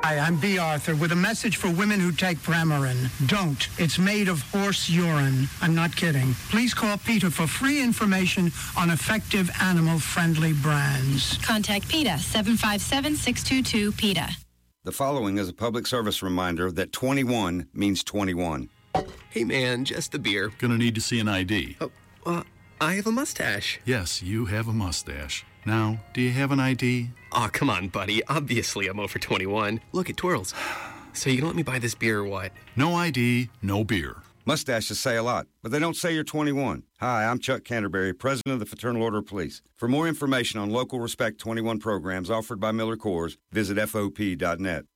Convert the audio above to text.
Hi, I'm B. Arthur with a message for women who take Premarin. Don't. It's made of horse urine. I'm not kidding. Please call PETA for free information on effective animal-friendly brands. Contact PETA, 757-622-PETA. The following is a public service reminder that 21 means 21. Hey man, just the beer. Gonna need to see an ID. I have a mustache. Yes, you have a mustache. Now, do you have an ID? Aw, come on, buddy. Obviously, I'm over 21. Look, it twirls. So you can let me buy this beer or what? No ID, no beer. Mustaches say a lot, but they don't say you're 21. Hi, I'm Chuck Canterbury, President of the Fraternal Order of Police. For more information on local Respect 21 programs offered by Miller Coors, visit FOP.net.